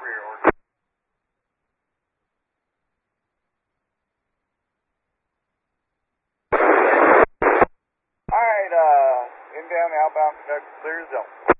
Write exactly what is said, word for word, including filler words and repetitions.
rear order. Alright, uh, inbound, outbound, conduct, clear zone.